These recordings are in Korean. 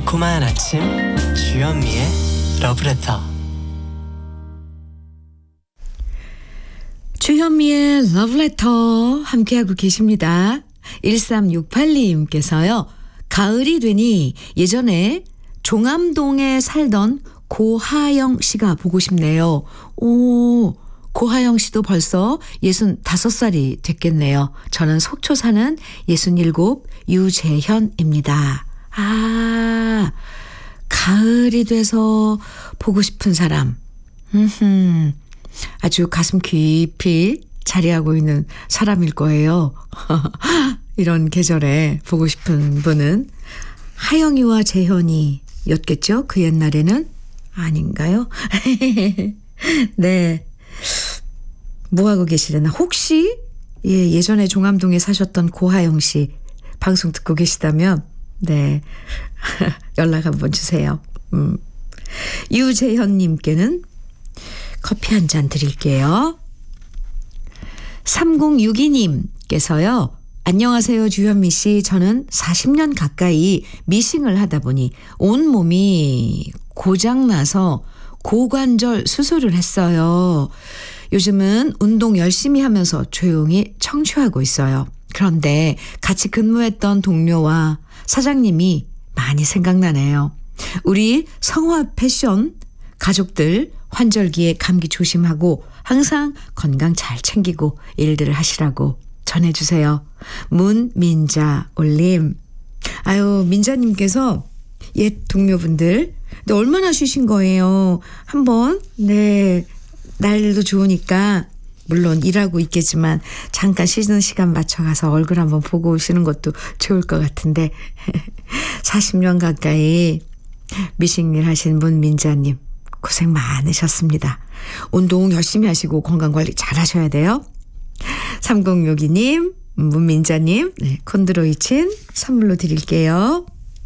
달콤한 아침 주현미의 러브레터. 주현미의 러브레터 함께하고 계십니다. 1368님께서요. 가을이 되니 예전에 종암동에 살던 고하영 씨가 보고 싶네요. 오, 고하영 씨도 벌써 65살이 됐겠네요. 저는 속초 사는 67 유재현입니다. 아, 가을이 돼서 보고 싶은 사람. 아주 가슴 깊이 자리하고 있는 사람일 거예요. 이런 계절에 보고 싶은 분은 하영이와 재현이였겠죠? 그 옛날에는 아닌가요? 네. 뭐하고 계시려나? 혹시 예전에 종암동에 사셨던 고하영 씨 방송 듣고 계시다면 네. 연락 한번 주세요. 유재현님께는 커피 한 잔 드릴게요. 3062님께서요. 안녕하세요 주현미 씨. 저는 40년 가까이 미싱을 하다 보니 온몸이 고장나서 고관절 수술을 했어요. 요즘은 운동 열심히 하면서 조용히 청취하고 있어요. 그런데 같이 근무했던 동료와 사장님이 많이 생각나네요. 우리 성화 패션 가족들 환절기에 감기 조심하고 항상 건강 잘 챙기고 일들을 하시라고 전해주세요. 문민자 올림. 아유, 민자님께서 옛 동료분들 근데 얼마나 쉬신 거예요. 한번 네 날도 좋으니까 물론 일하고 있겠지만 잠깐 쉬는 시간 맞춰가서 얼굴 한번 보고 오시는 것도 좋을 것 같은데 40년 가까이 미싱일 하신 문민자님 고생 많으셨습니다. 운동 열심히 하시고 건강관리 잘 하셔야 돼요. 3062님 문민자님 네, 콘드로이친 선물로 드릴게요.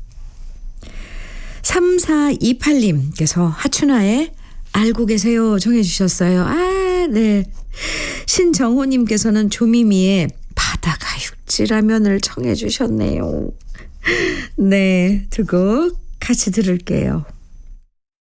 3428님께서 하춘아의 알고 계세요 정해 주셨어요. 아, 네. 신정호님께서는 조미미의 바다가 육지라면을 청해 주셨네요. 네, 두 곡 같이 들을게요.